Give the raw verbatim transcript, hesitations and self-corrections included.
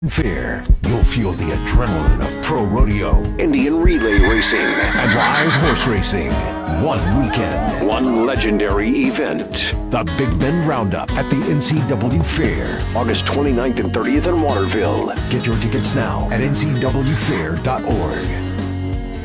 Fair, you'll feel the adrenaline of pro rodeo, Indian relay racing, and live horse racing. One weekend, one legendary event. the Big Bend Roundup at the N C W Fair. August twenty-ninth and thirtieth in Waterville. Get your tickets now at N C W fair dot org.